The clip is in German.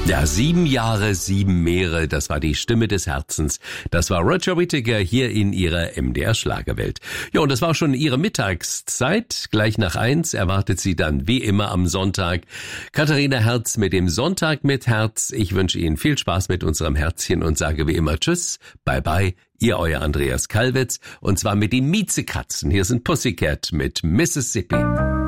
Ja, 7 Jahre, 7 Meere, das war die Stimme des Herzens. Das war Roger Whittaker hier in ihrer MDR-Schlagerwelt. Ja, und das war schon ihre Mittagszeit. Gleich nach 1 erwartet sie dann wie immer am Sonntag Katharina Herz mit dem Sonntag mit Herz. Ich wünsche Ihnen viel Spaß mit unserem Herzchen und sage wie immer Tschüss, bye bye, ihr euer Andreas Kalwitz und zwar mit den Miezekatzen. Hier sind Pussycat mit Mississippi.